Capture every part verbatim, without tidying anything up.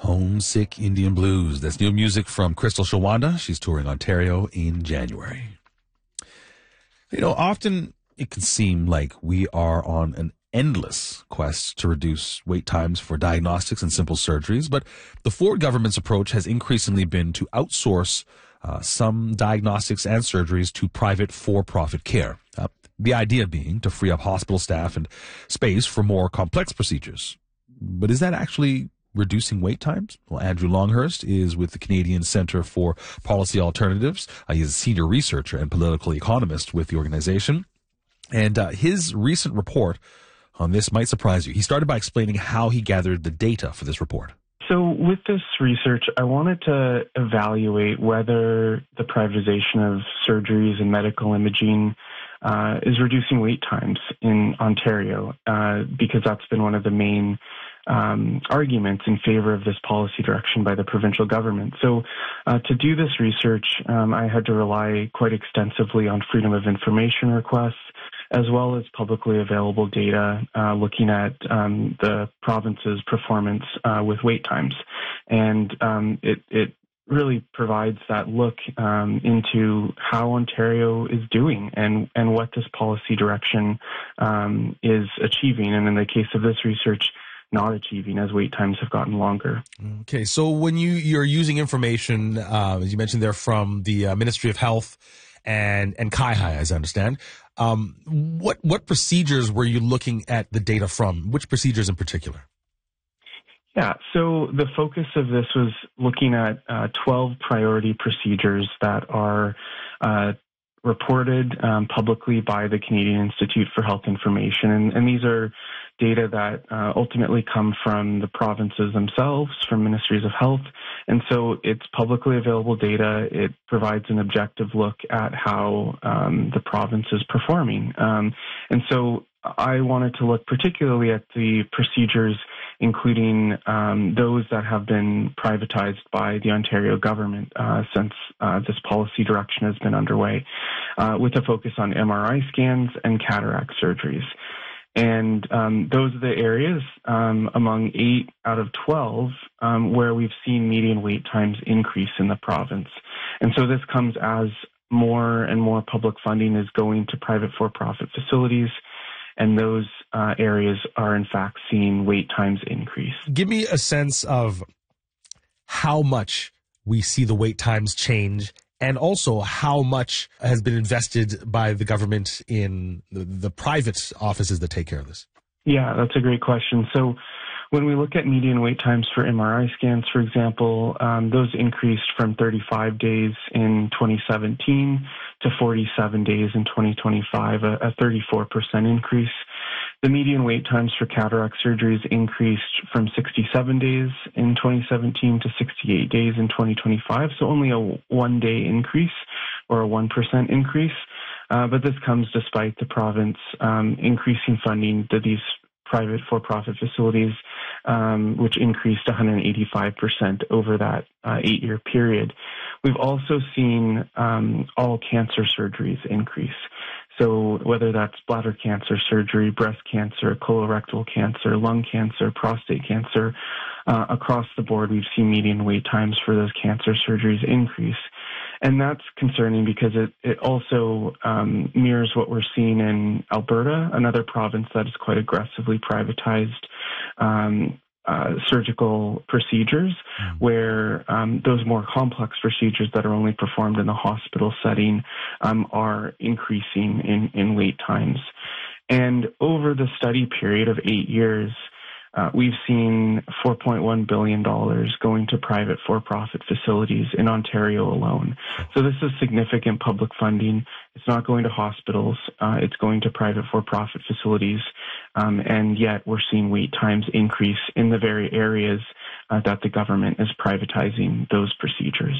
Homesick Indian Blues. That's new music from Crystal Shawanda. She's touring Ontario in January. You know, often it can seem like we are on an endless quest to reduce wait times for diagnostics and simple surgeries, but the Ford government's approach has increasingly been to outsource uh, some diagnostics and surgeries to private for-profit care. Uh, the idea being to free up hospital staff and space for more complex procedures. But is that actually reducing wait times? Well, Andrew Longhurst is with the Canadian Centre for Policy Alternatives. Uh, he's a senior researcher and political economist with the organization. And uh, his recent report on this might surprise you. He started by explaining how he gathered the data for this report. So with this research, I wanted to evaluate whether the privatization of surgeries and medical imaging uh, is reducing wait times in Ontario, uh, because that's been one of the main Um, arguments in favor of this policy direction by the provincial government. So uh, to do this research, um, I had to rely quite extensively on freedom of information requests, as well as publicly available data uh, looking at um, the province's performance uh, with wait times. And um, it, it really provides that look um, into how Ontario is doing and, and what this policy direction um, is achieving. And in the case of this research, not achieving as wait times have gotten longer. Okay, so when you, you're using information, uh, as you mentioned there, from the uh, Ministry of Health and, and C I H I, as I understand, um, what, what procedures were you looking at the data from? Which procedures in particular? Yeah, so the focus of this was looking at uh, twelve priority procedures that are uh, reported um, publicly by the Canadian Institute for Health Information. And, and these are data that uh, ultimately come from the provinces themselves, from ministries of health. And so it's publicly available data. It provides an objective look at how um, the province is performing. Um, and so I wanted to look particularly at the procedures, including um, those that have been privatized by the Ontario government uh, since uh, this policy direction has been underway, uh, with a focus on M R I scans and cataract surgeries. And um, those are the areas um, among eight out of twelve um, where we've seen median wait times increase in the province. And so this comes as more and more public funding is going to private for-profit facilities, and those uh, areas are in fact seeing wait times increase. Give me a sense of how much we see the wait times change, and also how much has been invested by the government in the, the private offices that take care of this. Yeah, that's a great question. So when we look at median wait times for M R I scans, for example, um, those increased from thirty-five days in twenty seventeen to forty-seven days in twenty twenty-five, a, a thirty-four percent increase. The median wait times for cataract surgeries increased from sixty-seven days in twenty seventeen to sixty-eight days in twenty twenty-five, so only a one-day increase or a one percent increase. Uh, but this comes despite the province um, increasing funding to these private for-profit facilities, um, which increased one hundred eighty-five percent over that uh, eight-year period. We've also seen um, all cancer surgeries increase. So whether that's bladder cancer surgery, breast cancer, colorectal cancer, lung cancer, prostate cancer, uh, across the board, we've seen median wait times for those cancer surgeries increase. And that's concerning because it, it also um, mirrors what we're seeing in Alberta, another province that is quite aggressively privatized um, uh, surgical procedures, mm. where um, those more complex procedures that are only performed in the hospital setting um, are increasing in, in wait times. And over the study period of eight years, Uh, we've seen four point one billion dollars going to private for-profit facilities in Ontario alone. So this is significant public funding. It's not going to hospitals. Uh, it's going to private for-profit facilities. Um, and yet we're seeing wait times increase in the very areas uh, that the government is privatizing those procedures.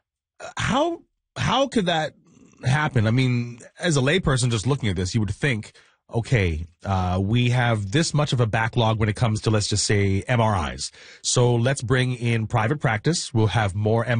How, how could that happen? I mean, as a layperson just looking at this, you would think, okay, uh, we have this much of a backlog when it comes to, let's just say, M R Is. So let's bring in private practice. We'll have more M R Is.